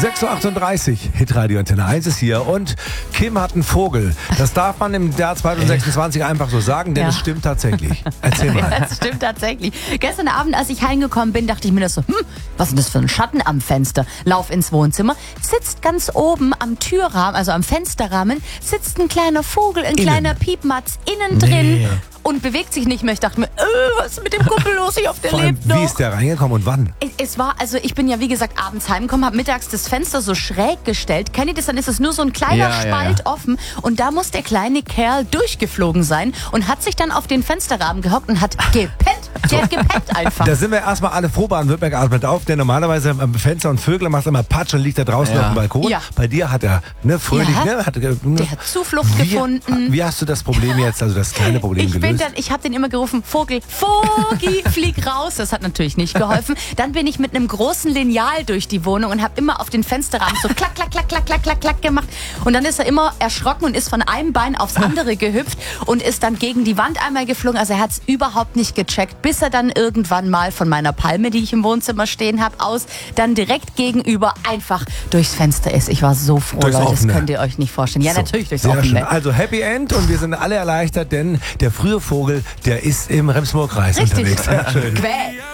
6.38 Uhr, Hitradio Antenne 1 ist hier und Kim hat einen Vogel. Das darf man im Jahr 2026 einfach so sagen, denn es stimmt tatsächlich. Erzähl mal. Ja, das stimmt tatsächlich. Gestern Abend, als ich heimgekommen bin, dachte ich mir das so, was ist denn das für ein Schatten am Fenster? Lauf ins Wohnzimmer, sitzt ganz oben am Türrahmen, also am Fensterrahmen, sitzt ein kleiner Vogel, ein kleiner Piepmatz innen drin. Und bewegt sich nicht mehr. Ich dachte mir, was ist mit dem Kumpel los? Ich hoffe, der Vor allem, lebt noch. wie ist der reingekommen und wann? Es war, also ich bin ja wie gesagt abends heimgekommen, habe mittags das Fenster so schräg gestellt. Kennt ihr das? Dann ist es nur so ein kleiner Spalt offen. Und da muss der kleine Kerl durchgeflogen sein und hat sich dann auf den Fensterrahmen gehockt und hat gepennt. Der hat gepennt einfach. Da sind wir erstmal alle froh, Baden-Württemberg atmet auf, denn normalerweise am Fenster und Vögel macht immer Patsch und liegt da draußen auf dem Balkon. Ja. Bei dir hat er fröhlich, der hat Zuflucht gefunden. Wie hast du das Problem jetzt, also das kleine Problem gelöst? Ich habe den immer gerufen, Vogel, Vogi, flieg raus. Das hat natürlich nicht geholfen. Dann bin ich mit einem großen Lineal durch die Wohnung und habe immer auf den Fensterrahmen so klack, klack, klack, klack, klack, klack, klack gemacht. Und dann ist er immer erschrocken und ist von einem Bein aufs andere gehüpft und ist dann gegen die Wand einmal geflogen. Also er hat es überhaupt nicht gecheckt, bis er dann irgendwann mal von meiner Palme, die ich im Wohnzimmer stehen habe, aus, dann direkt gegenüber einfach durchs Fenster ist. Ich war so froh, Durchs Leute, Offene. das könnt ihr euch nicht vorstellen. Ja, natürlich durchs Sehr schön. Offene. Also Happy End und wir sind alle erleichtert, denn der frühe Vogel, der ist im Remsmoor-Kreis Richtig. unterwegs. Sehr schön. Quäl.